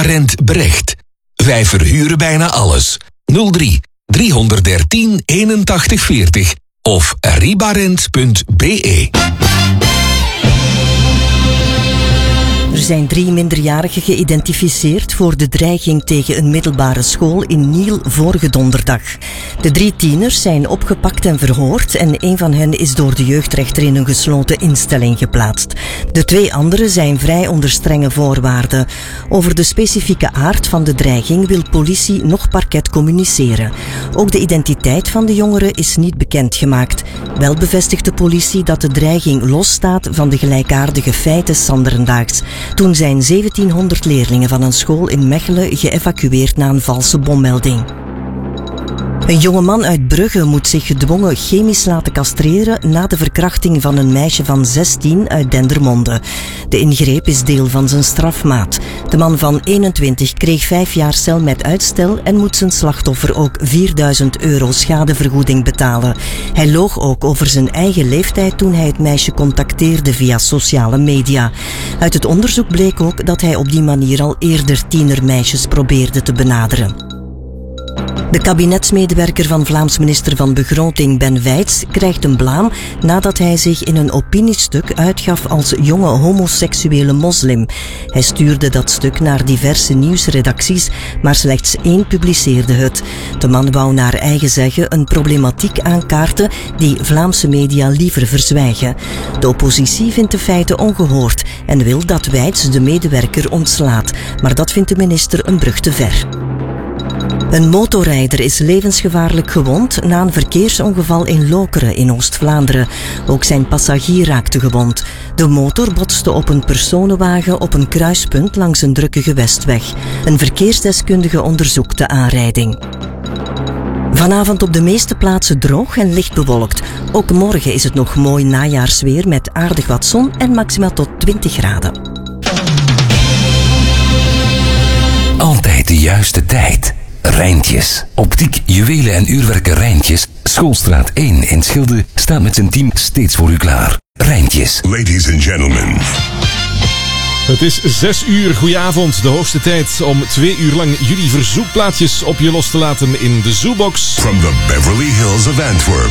Ribarent Brecht. Wij verhuren bijna alles. 03 313 81 40 of ribarent.be. Er zijn 3 minderjarigen geïdentificeerd voor de dreiging tegen een middelbare school in Niel vorige donderdag. De 3 tieners zijn opgepakt en verhoord en een van hen is door de jeugdrechter in een gesloten instelling geplaatst. De 2 anderen zijn vrij onder strenge voorwaarden. Over de specifieke aard van de dreiging wil politie nog parket communiceren. Ook de identiteit van de jongeren is niet bekendgemaakt. Wel bevestigt de politie dat de dreiging losstaat van de gelijkaardige feiten sanderendaags. Toen zijn 1700 leerlingen van een school in Mechelen geëvacueerd na een valse bommelding. Een jongeman uit Brugge moet zich gedwongen chemisch laten castreren na de verkrachting van een meisje van 16 uit Dendermonde. De ingreep is deel van zijn strafmaat. De man van 21 kreeg 5 jaar cel met uitstel en moet zijn slachtoffer ook €4000 schadevergoeding betalen. Hij loog ook over zijn eigen leeftijd toen hij het meisje contacteerde via sociale media. Uit het onderzoek bleek ook dat hij op die manier al eerder tienermeisjes probeerde te benaderen. De kabinetsmedewerker van Vlaams minister van Begroting Ben Weits krijgt een blaam nadat hij zich in een opiniestuk uitgaf als jonge homoseksuele moslim. Hij stuurde dat stuk naar diverse nieuwsredacties, maar slechts 1 publiceerde het. De man wou naar eigen zeggen een problematiek aankaarten die Vlaamse media liever verzwijgen. De oppositie vindt de feiten ongehoord en wil dat Weits de medewerker ontslaat, maar dat vindt de minister een brug te ver. Een motorrijder is levensgevaarlijk gewond na een verkeersongeval in Lokeren in Oost-Vlaanderen. Ook zijn passagier raakte gewond. De motor botste op een personenwagen op een kruispunt langs een drukke gewestweg. Een verkeersdeskundige onderzoekt de aanrijding. Vanavond op de meeste plaatsen droog en licht bewolkt. Ook morgen is het nog mooi najaarsweer met aardig wat zon en maxima tot 20 graden. Altijd de juiste tijd. Rijntjes. Optiek, juwelen en uurwerken Rijntjes. Schoolstraat 1 in Schilde staat met zijn team steeds voor u klaar. Rijntjes. Ladies and gentlemen. Het is 6 uur. Goedenavond. De hoogste tijd om 2 uur lang jullie verzoekplaatjes op je los te laten in de Zoobox. From the Beverly Hills of Antwerp.